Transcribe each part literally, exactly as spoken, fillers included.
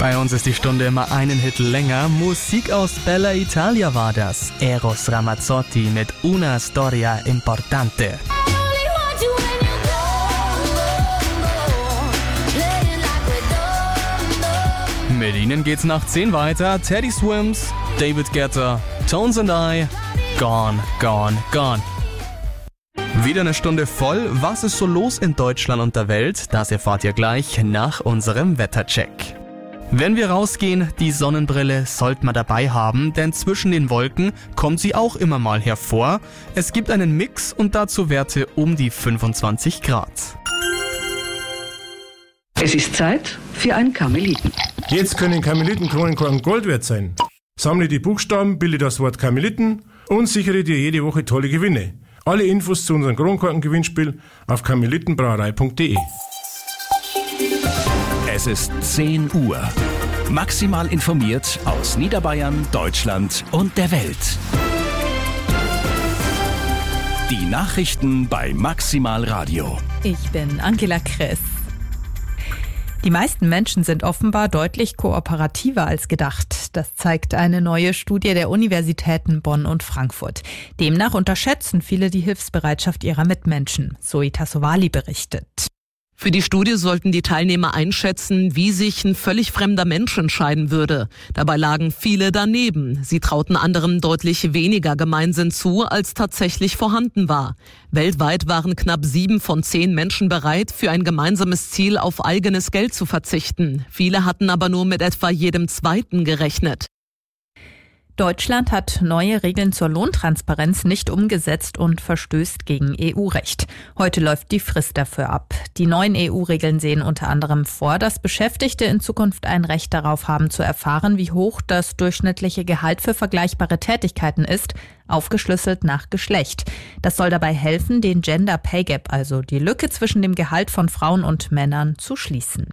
Bei uns ist die Stunde immer einen Hit länger. Musik aus Bella Italia war das. Eros Ramazzotti mit Una Storia Importante. Mit ihnen geht's nach zehn weiter. Teddy Swims, David Guetta, Tones and I, Gone, Gone, Gone. Wieder eine Stunde voll. Was ist so los in Deutschland und der Welt? Das erfahrt ihr gleich nach unserem Wettercheck. Wenn wir rausgehen, die Sonnenbrille sollte man dabei haben, denn zwischen den Wolken kommt sie auch immer mal hervor. Es gibt einen Mix und dazu Werte um die fünfundzwanzig Grad. Es ist Zeit für ein Karmeliten. Jetzt können Karmelitenkronenkorken Gold wert sein. Sammle die Buchstaben, bilde das Wort Karmeliten und sichere dir jede Woche tolle Gewinne. Alle Infos zu unserem Kronkorken-Gewinnspiel auf karmelitenbrauerei punkt de. Es ist zehn Uhr. Maximal informiert aus Niederbayern, Deutschland und der Welt. Die Nachrichten bei Maximal Radio. Ich bin Angela Kress. Die meisten Menschen sind offenbar deutlich kooperativer als gedacht. Das zeigt eine neue Studie der Universitäten Bonn und Frankfurt. Demnach unterschätzen viele die Hilfsbereitschaft ihrer Mitmenschen. Zoe Tassovali berichtet. Für die Studie sollten die Teilnehmer einschätzen, wie sich ein völlig fremder Mensch entscheiden würde. Dabei lagen viele daneben. Sie trauten anderen deutlich weniger Gemeinsinn zu, als tatsächlich vorhanden war. Weltweit waren knapp sieben von zehn Menschen bereit, für ein gemeinsames Ziel auf eigenes Geld zu verzichten. Viele hatten aber nur mit etwa jedem Zweiten gerechnet. Deutschland hat neue Regeln zur Lohntransparenz nicht umgesetzt und verstößt gegen E U-Recht. Heute läuft die Frist dafür ab. Die neuen E U-Regeln sehen unter anderem vor, dass Beschäftigte in Zukunft ein Recht darauf haben zu erfahren, wie hoch das durchschnittliche Gehalt für vergleichbare Tätigkeiten ist, aufgeschlüsselt nach Geschlecht. Das soll dabei helfen, den Gender Pay Gap, also die Lücke zwischen dem Gehalt von Frauen und Männern, zu schließen.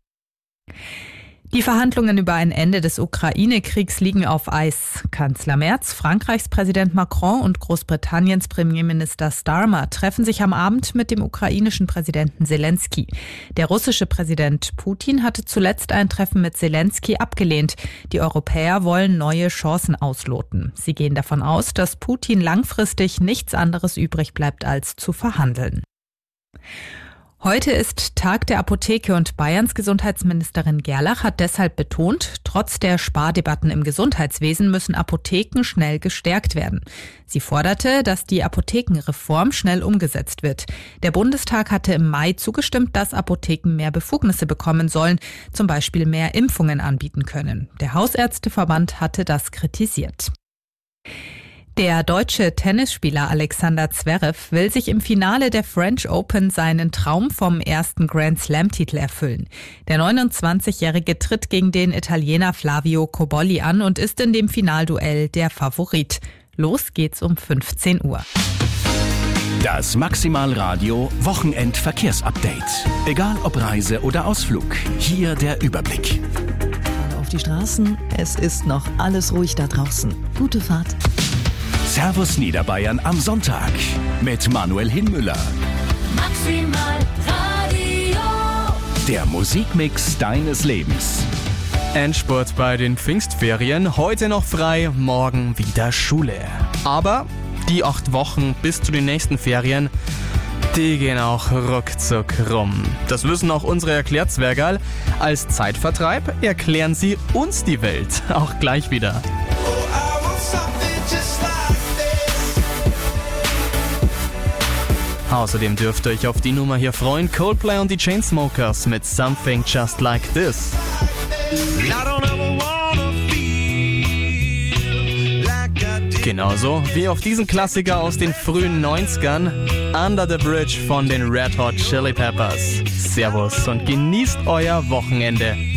Die Verhandlungen über ein Ende des Ukraine-Kriegs liegen auf Eis. Kanzler Merz, Frankreichs Präsident Macron und Großbritanniens Premierminister Starmer treffen sich am Abend mit dem ukrainischen Präsidenten Zelensky. Der russische Präsident Putin hatte zuletzt ein Treffen mit Zelensky abgelehnt. Die Europäer wollen neue Chancen ausloten. Sie gehen davon aus, dass Putin langfristig nichts anderes übrig bleibt, als zu verhandeln. Heute ist Tag der Apotheke und Bayerns Gesundheitsministerin Gerlach hat deshalb betont, trotz der Spardebatten im Gesundheitswesen müssen Apotheken schnell gestärkt werden. Sie forderte, dass die Apothekenreform schnell umgesetzt wird. Der Bundestag hatte im Mai zugestimmt, dass Apotheken mehr Befugnisse bekommen sollen, zum Beispiel mehr Impfungen anbieten können. Der Hausärzteverband hatte das kritisiert. Der deutsche Tennisspieler Alexander Zverev will sich im Finale der French Open seinen Traum vom ersten Grand-Slam-Titel erfüllen. Der neunundzwanzigjährige tritt gegen den Italiener Flavio Cobolli an und ist in dem Finalduell der Favorit. Los geht's um fünfzehn Uhr. Das Maximal Radio Wochenend-Verkehrsupdate. Egal ob Reise oder Ausflug, hier der Überblick. Auf die Straßen, es ist noch alles ruhig da draußen. Gute Fahrt. Servus Niederbayern am Sonntag mit Manuel Hinmüller. Maximal Radio. Der Musikmix deines Lebens. Endspurt bei den Pfingstferien. Heute noch frei, morgen wieder Schule. Aber die acht Wochen bis zu den nächsten Ferien, die gehen auch ruckzuck rum. Das wissen auch unsere Erklärzwergerl. Als Zeitvertreib erklären sie uns die Welt. Auch gleich wieder. Außerdem dürft ihr euch auf die Nummer hier freuen. Coldplay und die Chainsmokers mit Something Just Like This. Genauso wie auf diesen Klassiker aus den frühen neunzigern, Under the Bridge von den Red Hot Chili Peppers. Servus und genießt euer Wochenende.